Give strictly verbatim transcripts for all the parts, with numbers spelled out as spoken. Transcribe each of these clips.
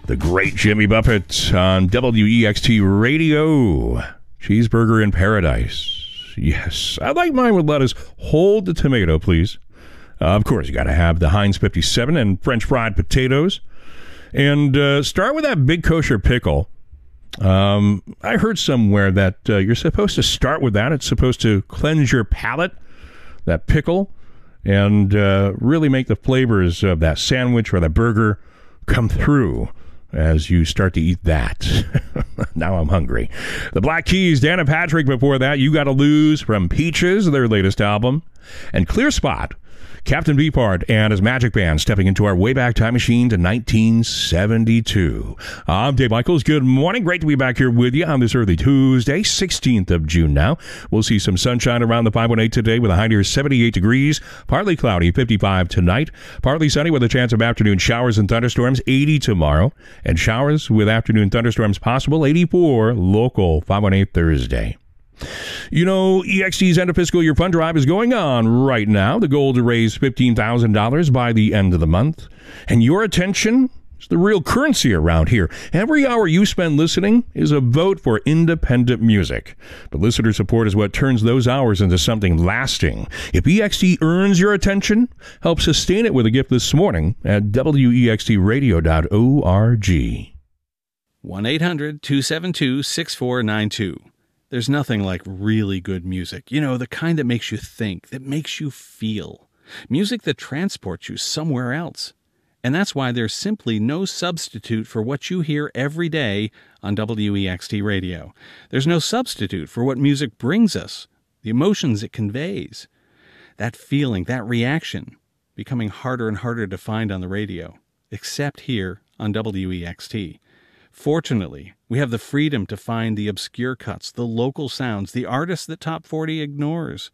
The great Jimmy Buffett on W E X T Radio. Cheeseburger in paradise. Yes, I like mine with lettuce. Hold the tomato, please. Uh, of course, you got to have the Heinz fifty-seven and French fried potatoes. And uh, start with that big kosher pickle. Um, I heard somewhere that uh, you're supposed to start with that. It's supposed to cleanse your palate, that pickle, and uh, really make the flavors of that sandwich or that burger come through as you start to eat that. Now I'm hungry. The Black Keys, Dan and Patrick before that. You Gotta Lose from Peaches, their latest album. And Clear Spot, Captain Beefheart and his Magic Band stepping into our Wayback Time Machine to nineteen seventy-two. I'm Dave Michaels. Good morning. Great to be back here with you on this early Tuesday, sixteenth of June now. We'll see some sunshine around the five one eight today with a high near seventy-eight degrees. Partly cloudy, fifty-five tonight. Partly sunny with a chance of afternoon showers and thunderstorms, eighty tomorrow. And showers with afternoon thunderstorms possible, eighty-four local, five one eight Thursday. You know, E X T's end of fiscal year fund drive is going on right now. The goal to raise fifteen thousand dollars by the end of the month. And your attention is the real currency around here. Every hour you spend listening is a vote for independent music. But listener support is what turns those hours into something lasting. If E X T earns your attention, help sustain it with a gift this morning at W E X T radio dot org. one eight hundred two seven two six four nine two. There's nothing like really good music. You know, the kind that makes you think, that makes you feel. Music that transports you somewhere else. And that's why there's simply no substitute for what you hear every day on W E X T Radio. There's no substitute for what music brings us, the emotions it conveys. That feeling, that reaction, becoming harder and harder to find on the radio, except here on W E X T. Fortunately, we have the freedom to find the obscure cuts, the local sounds, the artists that Top forty ignores.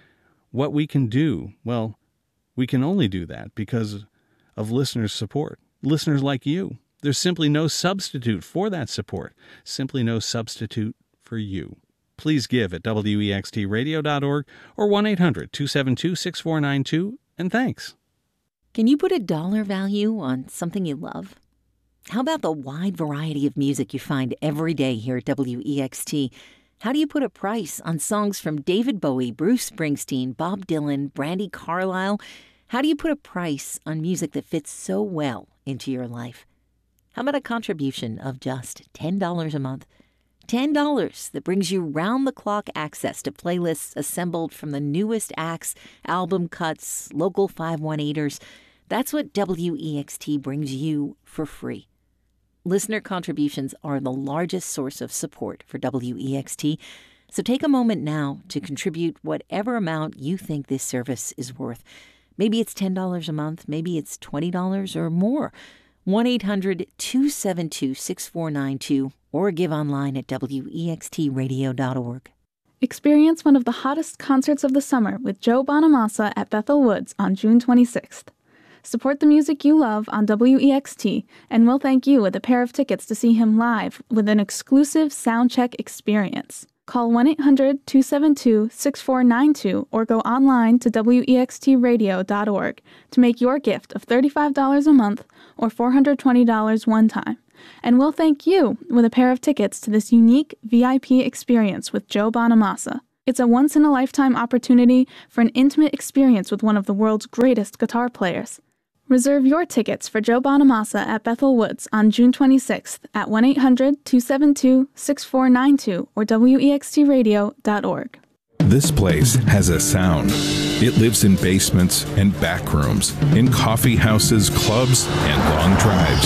What we can do, well, we can only do that because of listeners' support. Listeners like you. There's simply no substitute for that support. Simply no substitute for you. Please give at W E X T radio dot org or one eight hundred two seven two six four nine two, and thanks. Can you put a dollar value on something you love? How about the wide variety of music you find every day here at W E X T? How do you put a price on songs from David Bowie, Bruce Springsteen, Bob Dylan, Brandy Carlisle? How do you put a price on music that fits so well into your life? How about a contribution of just ten dollars a month? ten dollars that brings you round-the-clock access to playlists assembled from the newest acts, album cuts, local five one eighters. That's what W E X T brings you for free. Listener contributions are the largest source of support for W E X T, so take a moment now to contribute whatever amount you think this service is worth. Maybe it's ten dollars a month, maybe it's twenty dollars or more. one eight hundred two seven two six four nine two or give online at W E X T radio dot org. Experience one of the hottest concerts of the summer with Joe Bonamassa at Bethel Woods on June twenty-sixth. Support the music you love on W E X T, and we'll thank you with a pair of tickets to see him live with an exclusive soundcheck experience. Call one eight hundred two seven two six four nine two or go online to W E X T radio dot org to make your gift of thirty-five dollars a month or four hundred twenty dollars one time. And we'll thank you with a pair of tickets to this unique V I P experience with Joe Bonamassa. It's a once-in-a-lifetime opportunity for an intimate experience with one of the world's greatest guitar players. Reserve your tickets for Joe Bonamassa at Bethel Woods on June twenty-sixth at one eight hundred two seven two six four nine two or W E X T radio dot org. This place has a sound. It lives in basements and back rooms, in coffee houses, clubs, and long drives.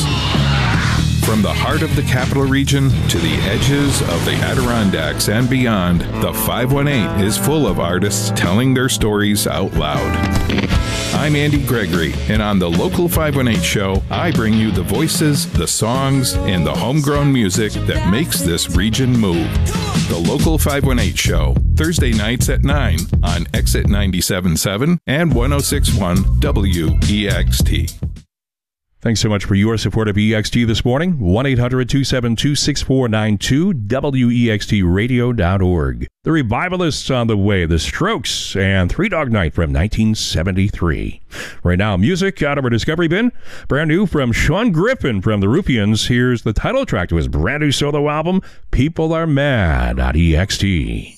From the heart of the Capital Region to the edges of the Adirondacks and beyond, the five one eight is full of artists telling their stories out loud. I'm Andy Gregory, and on the Local five one eight Show, I bring you the voices, the songs, and the homegrown music that makes this region move. The Local five one eight Show, Thursday nights at nine on Exit ninety-seven point seven and one oh six point one W E X T. Thanks so much for your support of E X T this morning. one eight hundred two seven two six four nine two, W E X T radio dot org. The Revivalists on the way, The Strokes, and Three Dog Night from nineteen seventy-three. Right now, music out of our Discovery Bin. Brand new from Sean Griffin from the Ruffians. Here's the title track to his brand new solo album, People Are Mad, on E X T.